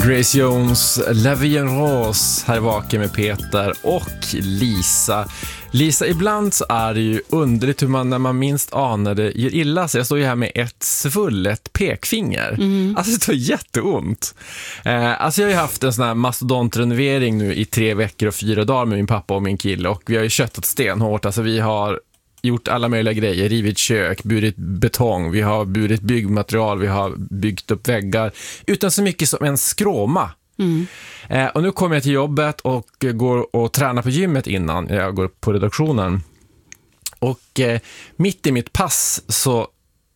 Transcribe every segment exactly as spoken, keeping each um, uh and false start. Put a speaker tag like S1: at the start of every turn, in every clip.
S1: Grace Jones, La Vie en Rose, här vaken med Peter och Lisa. Lisa, ibland så är det ju underligt hur man när man minst anar det gör illa sig. Jag står ju här med ett svullet pekfinger. Mm. Alltså det tar jätteont. Eh, alltså jag har ju haft en sån här mastodontrenovering nu i tre veckor och fyra dagar med min pappa och min kille. Och vi har ju köttat stenhårt. Alltså vi har gjort alla möjliga grejer, rivit kök, burit betong, vi har burit byggmaterial, vi har byggt upp väggar utan så mycket som en skråma. Mm. Eh, och nu kommer jag till jobbet och går och tränar på gymmet innan jag går på redaktionen. Och eh, mitt i mitt pass så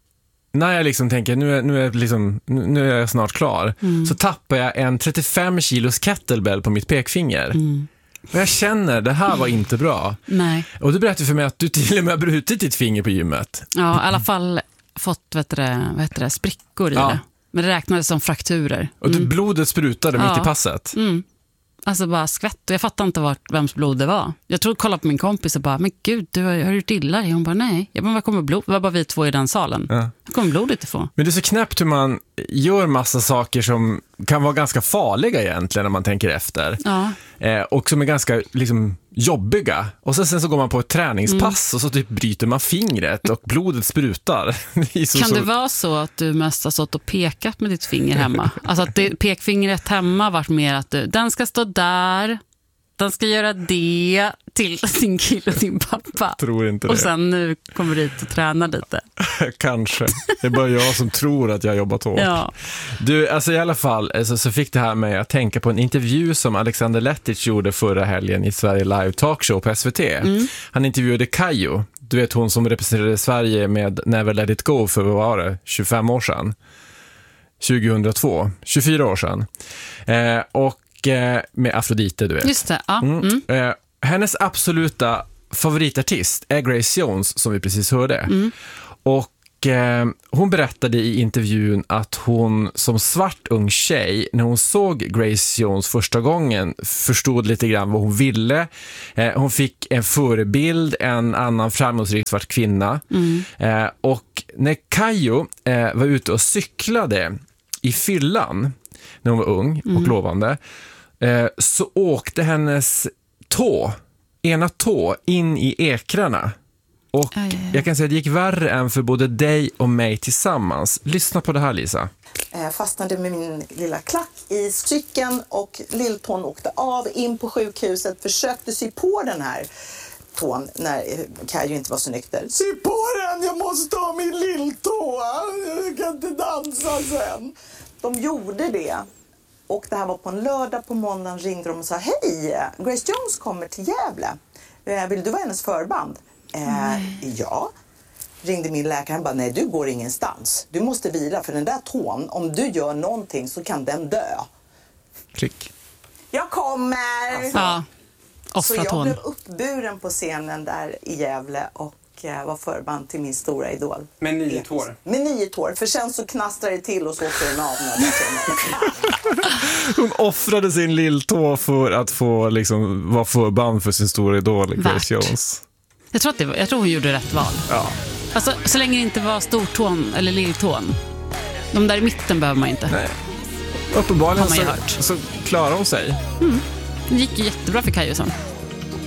S1: när jag liksom tänker nu är, nu är, liksom, nu är jag snart klar mm. så tappar jag en trettiofem kilos kettlebell på mitt pekfinger. Mm. Och jag känner, det här var inte bra.
S2: Nej.
S1: Och du berättade för mig att du till och med har brutit ditt finger på gymmet.
S2: Ja, i alla fall fått vet du, vet du, sprickor i ja. det. Men det räknades som frakturer.
S1: Och mm. blodet sprutade ja. mitt i passet.
S2: Mm. Alltså bara skvätt. Och jag fattade inte vart, vems blod det var. Jag tror kollade på min kompis och bara, men gud, du har, har gjort illa dig. Hon bara, nej. Jag bara, vad kommer blod? Det var bara vi två i den salen. Ja. Jag kommer blodet ifrån.
S1: Men det är så knäppt hur man gör massa saker som kan vara ganska farliga egentligen när man tänker efter. Ja. Eh, och som är ganska liksom jobbiga. Och så, sen så går man på ett träningspass mm. och så typ bryter man fingret och blodet sprutar. Det så,
S2: kan
S1: så...
S2: det vara så att du mest har stått och pekat med ditt finger hemma? Alltså att det, pekfingret hemma varit mer att du, den ska stå där, den ska göra det till din kille och din pappa.
S1: Tror inte det.
S2: Och sen nu kommer du hit och tränar lite.
S1: Kanske. Det är bara jag som tror att jag har jobbat hårt.
S2: Ja.
S1: Du, alltså i alla fall alltså, så fick det här med att tänka på en intervju som Alexander Lettich gjorde förra helgen i Sverige Live Talkshow på S V T. Mm. Han intervjuade Kayo. Du vet hon som representerade Sverige med Never Let It Go för vad var det? tjugofem år sedan. tjugohundratvå. tjugofyra år sedan. Eh, och med Afrodite, du vet.
S2: Just det, ja. Mm.
S1: Mm. Eh, hennes absoluta favoritartist är Grace Jones, som vi precis hörde. Mm. Och eh, hon berättade i intervjun att hon som svart ung tjej, när hon såg Grace Jones första gången, förstod lite grann vad hon ville. Eh, hon fick en förebild, en annan framgångsrik svart kvinna. Mm. Eh, och när Kayo eh, var ute och cyklade i fyllan när hon var ung och mm. lovande, eh, så åkte hennes tå, ena tå, in i ekrarna. Och aj, aj, aj. Jag kan säga att det gick värre än för både dig och mig tillsammans. Lyssna på det här, Lisa.
S3: Jag fastnade med min lilla klack i cykeln och lilltån åkte av in på sjukhuset. Försökte sy på den här tån när Kayo inte var så nykter. Sy på den, jag måste ha min lilltå. Jag kan inte dansa sen. De gjorde det. Och det här var på en lördag. På måndagen ringde de och sa, hej, Grace Jones kommer till Gävle. Vill du vara hennes förband? Eh, ja. Ringde min läkare, han bara, nej du går ingenstans. Du måste vila, för den där tån, om du gör någonting så kan den dö.
S1: Klick.
S3: Jag kommer!
S2: Alltså. Ja.
S3: Så jag tån. blev uppburen på scenen där i Gävle och var förband till min stora idol.
S4: Med nio tår?
S3: Med nio tår, för sen så knastrar det till och så åker den av.
S1: Hon offrade sin lilltå för att få liksom, vara förband för sin stora idol, Grace Jones.
S2: Jag tror, att det var, jag tror hon gjorde rätt val.
S1: Ja.
S2: Alltså, så länge det inte var stortån eller lilltån. De där i mitten behöver man inte.
S1: Nej. Uppenbarligen så, så klarar hon sig.
S2: Mm. Det gick ju jättebra för Kayo sen.